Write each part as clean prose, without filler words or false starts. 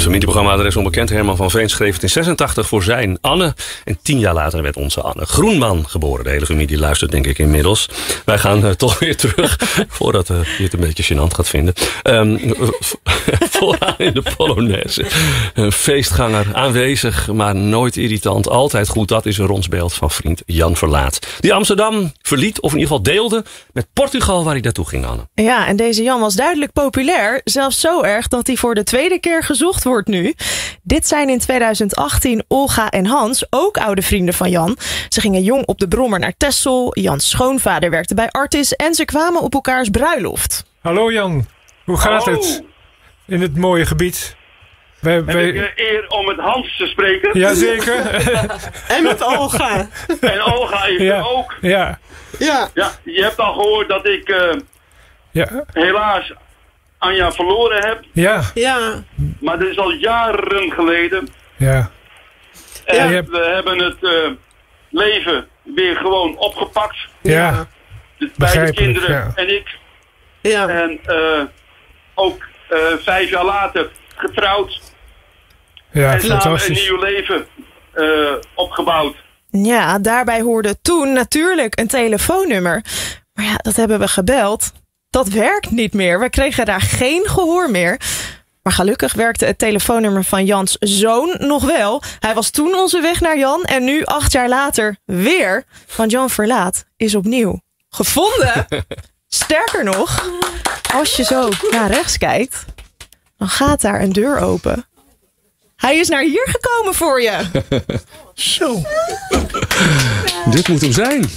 familieprogramma Adres Onbekend. Herman van Veen schreef het in 86 voor zijn Anne. En 10 jaar later werd onze Anne Groenman geboren. De hele familie luistert denk ik inmiddels. Wij gaan toch weer terug, voordat je het een beetje gênant gaat vinden. Vooraan in de Polonaise. Een feestganger, aanwezig, maar nooit irritant. Altijd goed, dat is een ronsbeeld van vriend Jan Verlaat. Die Amsterdam verliet, of in ieder geval deelde, met Portugal waar hij naartoe ging, Anne. Ja, en deze Jan was duidelijk populair. Zelfs zo erg dat hij voor de tweede keer gezocht wordt nu. Dit zijn in 2018 Olga en Hans, ook oude vrienden van Jan. Ze gingen jong op de brommer naar Texel. Jans schoonvader werkte bij Artis en ze kwamen op elkaars bruiloft. Hallo Jan, hoe gaat het in het mooie gebied? Heb ik eer om met Hans te spreken? Jazeker. En met Olga. En Olga is er ook. Ja. Ja, je hebt al gehoord dat ik helaas Anja verloren heb. Ja. Maar dat is al jaren geleden. Ja. En we hebben het leven weer gewoon opgepakt. Ja. Bij de kinderen en ik. Ja. En ook 5 jaar later getrouwd. Ja, en samen fantastisch. een nieuw leven opgebouwd. Ja, daarbij hoorde toen natuurlijk een telefoonnummer. Maar ja, dat hebben we gebeld. Dat werkt niet meer. We kregen daar geen gehoor meer. Maar gelukkig werkte het telefoonnummer van Jans zoon nog wel. Hij was toen onze weg naar Jan en nu 8 jaar later weer. Want Jan Verlaat is opnieuw gevonden. Sterker nog, als je zo naar rechts kijkt, dan gaat daar een deur open. Hij is naar hier gekomen voor je. Zo. Dit moet hem zijn.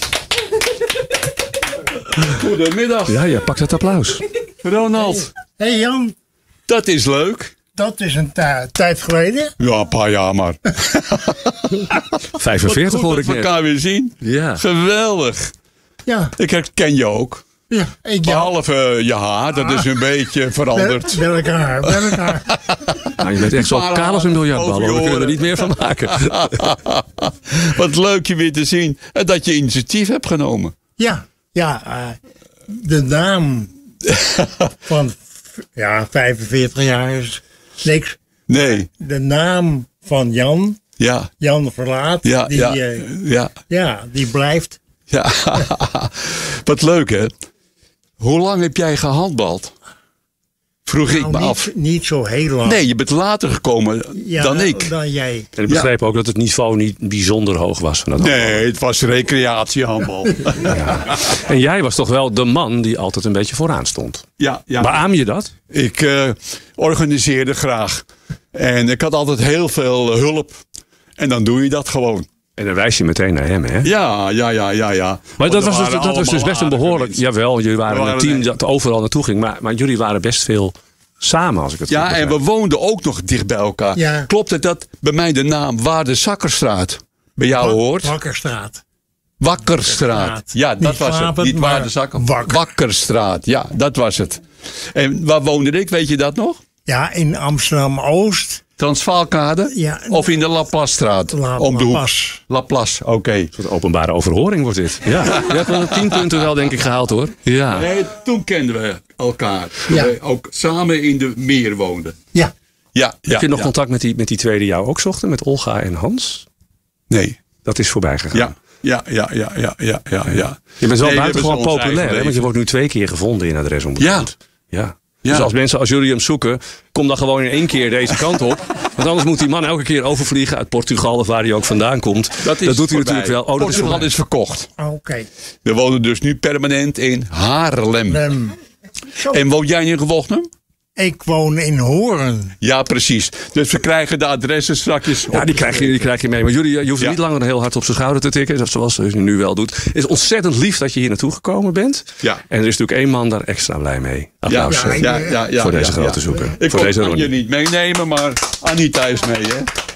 Goedemiddag. Ja, je pakt het applaus. Ronald. Hey Jan. Dat is leuk. Dat is een tijd geleden. Ja, een paar jaar maar. 45 hoor ik net. elkaar weer zien. Ja. Geweldig. Ja. Ik herken je ook. Ja, Behalve je haar, dat is een beetje veranderd. Welk haar. Nou, je bent echt zo kaal als een biljartbal. We kunnen er niet meer van maken. Wat leuk je weer te zien. En dat je initiatief hebt genomen. Ja, de naam van 45 jaar is niks. Nee. De naam van Jan. Ja. Jan Verlaat. Die blijft. Ja. Wat leuk hè. Hoe lang heb jij gehandbald? Vroeg ik me af. Niet zo heel lang. Nee, je bent later gekomen dan ik. Dan jij. En ik begreep ook dat het niveau niet bijzonder hoog was. Van dat nee, het was recreatiehandbal. Ja. En jij was toch wel de man die altijd een beetje vooraan stond. Ja. Beaam je dat? Ik organiseerde graag. En ik had altijd heel veel hulp. En dan doe je dat gewoon. En dan wijs je meteen naar hem, hè? Ja. Maar dat was dus best een behoorlijk... Jawel, jullie waren een team dat overal naartoe ging. Maar jullie waren best veel samen, als ik het goed begrijp. En we woonden ook nog dicht bij elkaar. Ja. Klopt het dat bij mij de naam Waarde-Zakkerstraat bij jou hoort? Wakkerstraat. Ja, dat was het. Niet Waarde-Zakker. Wakkerstraat. Ja, dat was het. En waar woonde ik? Weet je dat nog? Ja, in Amsterdam-Oost. Transvaalkade? Ja. Of in de Laplace-straat? Om de hoek. Laplace, oké. Een soort openbare overhoring wordt dit. Ja. Je hebt wel 10 punten wel, denk ik, gehaald, hoor. Ja. Nee, toen kenden we elkaar. Ja. We ook samen in de meer woonden. Ja. Heb je nog contact met die twee die jou ook zochten? Met Olga en Hans? Nee. Dat is voorbij gegaan. Ja. Je bent wel buitengewoon populair, hè? Want je wordt nu 2 keer gevonden in Adres Onbekend. Ja. Dus als jullie hem zoeken, kom dan gewoon in 1 keer deze kant op. Want anders moet die man elke keer overvliegen uit Portugal of waar hij ook vandaan komt. Dat doet hij natuurlijk wel. Portugal is verkocht. Oké. We wonen dus nu permanent in Haarlem. En woon jij in Gewognum? Ik woon in Hoorn. Ja, precies. Dus we krijgen de adressen straks. Ja, die krijg je mee. Maar je hoeft niet langer heel hard op zijn schouder te tikken. Zoals je nu wel doet. Het is ontzettend lief dat je hier naartoe gekomen bent. Ja. En er is natuurlijk 1 man daar extra blij mee. Applaus voor deze grote zoeker. Ik kon je niet meenemen, maar Anita is mee, hè?